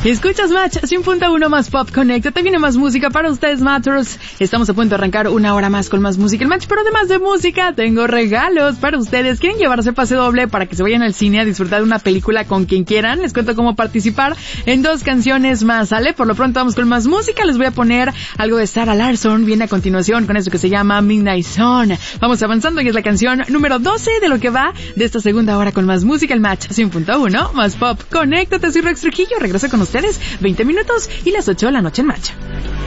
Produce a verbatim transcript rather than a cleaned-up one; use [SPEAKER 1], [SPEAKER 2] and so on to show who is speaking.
[SPEAKER 1] Escuchas Match cien punto uno más Pop. Conéctate, viene más música para ustedes, Matters. Estamos a punto de arrancar una hora más con más música el Match, pero además de música, tengo regalos para ustedes. ¿Quieren llevarse pase doble para que se vayan al cine a disfrutar de una película con quien quieran? Les cuento cómo participar en dos canciones más, ¿sale? Por lo pronto vamos con más música. Les voy a poner algo de Sarah Larsson. Viene a continuación con esto que se llama Midnight Sun. Vamos avanzando y es la canción número doce de lo que va de esta segunda hora con más música el Match cien punto uno más Pop. Conéctate, soy Rex Trujillo. Regreso con ustedes veinte minutos y las ocho de la noche en Match.